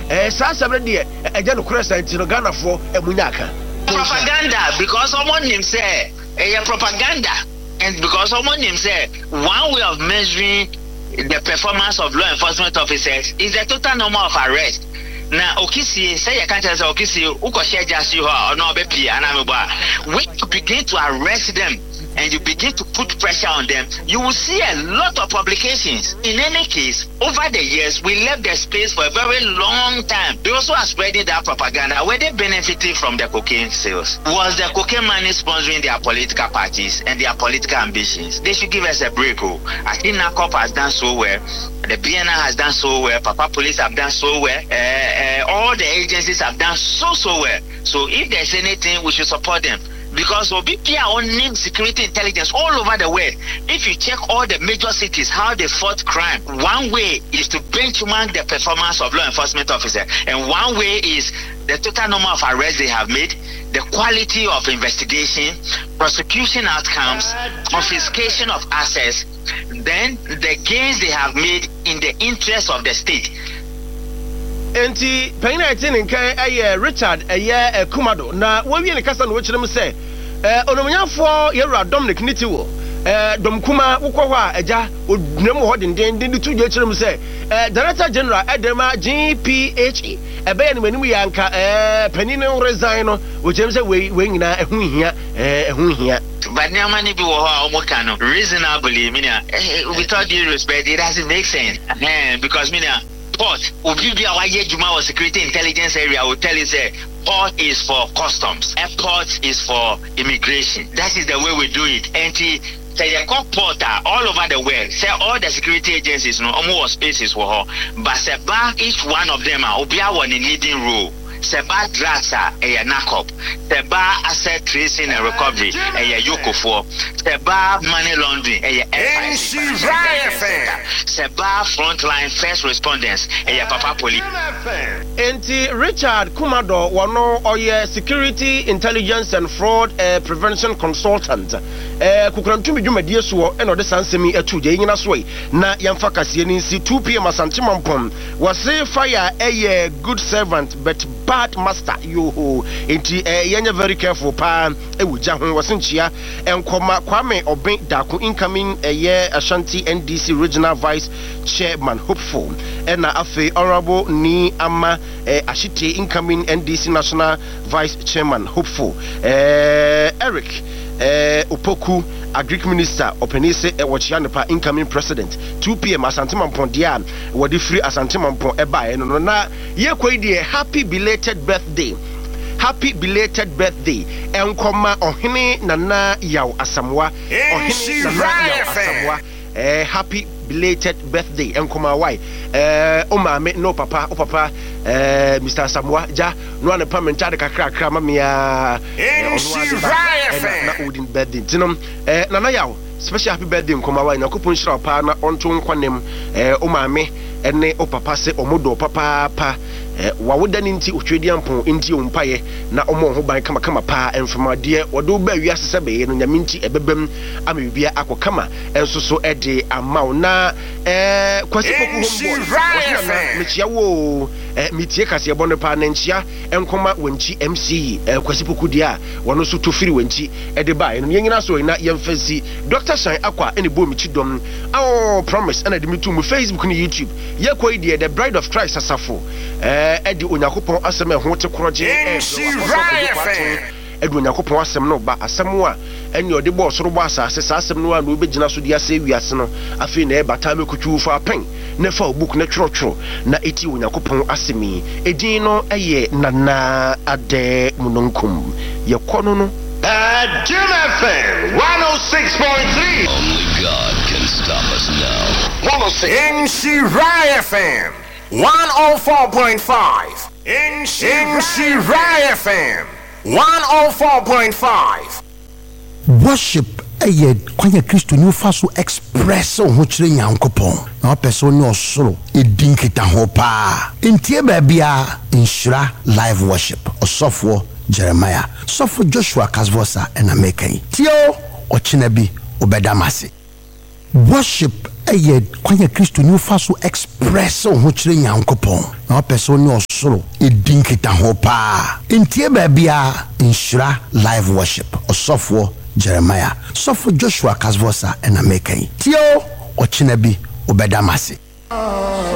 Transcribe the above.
Sa asem de eje no kura santi no Ghana fo emunyaka. Propaganda, because someone him say propaganda, and because someone him say one way of measuring the performance of law enforcement officers is the total number of arrests. Now, Okisi say you can't tell Okisi uko share just you or no be when you begin to arrest them and you begin to put pressure on them, you will see a lot of publications. In any case, over the years, we left the space for a very long time. They also are spreading that propaganda. Were they benefiting from the cocaine sales? Was the cocaine money sponsoring their political parties and their political ambitions? They should give us a break. I think NACOP has done so well. The BNI has done so well. Papa Police have done so well. All the agencies have done so well. So if there's anything, we should support them. Because OBP are owning security intelligence all over the world. If you check all the major cities, how they fought crime, one way is to benchmark the performance of law enforcement officers, and one way is the total number of arrests they have made, the quality of investigation, prosecution outcomes, confiscation of assets, then the gains they have made in the interest of the state. Enti payina nkan Richard Kumado na wawie ne kasa no wechirem say onomnyafo yewura Dominic Nitiwo domkuma wokɔ hɔ a agya odnam hɔ denden de tuju chirem say Director General Edema GPHE ebe ne manim yanka panin resign no wechirem say we nyina ehun hia but nyama ni bi wo hɔ a omoka no reasonably with all due respect it doesn't make sense because port Obibia waye juma or security intelligence area will tell you say port is for customs, airport is for immigration. That is the way we do it. And say the port all over the world. Say all the security agencies no almost spaces for her. But say each one of them are Obia one in leading role. Seba drugs a NACOP, Seba asset tracing and recovery a Yoko4, Seba money laundering a Seba frontline first responders a Papa Police. Enti Richard Kumado wano oye security intelligence and fraud prevention consultant kukurantumi dwumadie so eno de sansemi atu je nyina so na yamfa kase ni si 2 pm asante mampom wase fire a good servant but bad master yo enti yenye very careful pa ewuja ho wasenchia enkoma Kwame Oben Daku incoming Ashanti NDC regional vice chairman hopeful na afi honorable ni ama Ashite incoming NDC national vice chairman hopeful Eric Opoku Agric Minister Openise Wachianepa incoming president 2 pm Asante Mampon dia wadi free Asante Mampon eba no na ye kwedi happy belated birthday enkoma ohene nana yaw asamwa ohene nana yaw asamwa happy belated birthday enkoma why omame no papa Mr. Samwa ja no an parliament de kakra mamia na udin birthday tinom nana yaw special happy birthday enkoma why na kopon shira pa na onto nkwanem omame ene opapa se omodo papa wawoda ninti otwedi ampon nti ompaye na omo ho ban kama pa enfamade wodo ba wi asese be no nyaminti ebebem amebia akokama enso so ede amaw na kwasipoku hombo mechia wo mitie kase ebono pa na nchia enkoma wanchi MC kwasipoku dia wono so tofiri wanchi ede ba no yenyina so na yemfasi Dr. Shine Akwa ene bo michi dom promise ene de mitu mu Facebook ni YouTube yakoi die the bride of Christ asafo edi onyakopon asem ho te kroje edi onyakopon asem no ba asem a eni ode bo soro bo asase sa asem no a no obegina so dia se wiase no afi na e bata mekutwu fa pen na fa book na tworo na eti onyakopon asemi edin no eye nana ade munonkum ye kono no Jim FM 106.3. Only God can stop us now. 106. Nshira FM 104.5. Nshira FM 104.5. Worship eye kwanya Kristo ni faso express ho kire Nyankopon na person ni osoro edin kita ho pa entie ba bia Nshira live worship osofo Jeremiah sofo Joshua Kasvosa and Amekai tio ochinabi obedamasi worship eye kwanya Kristo ni fa so express ho kire Nyankopon na person ni osoro edinkita ho pa entie ba bia nhyira live worship osofo Jeremiah sofo Joshua Kasvosa na mekan tio ochina bi obedamase